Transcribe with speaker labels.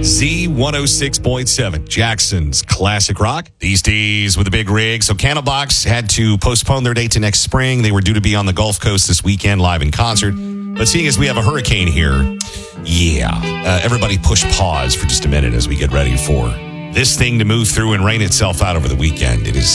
Speaker 1: Z106.7, Jackson's classic rock. These days with a big rig. So Candlebox had to postpone their date to next spring. They were due to be on the Gulf Coast this weekend live in concert. But seeing as we have a hurricane here, everybody push pause for just a minute as we get ready for this thing to move through and rain itself out over the weekend. It is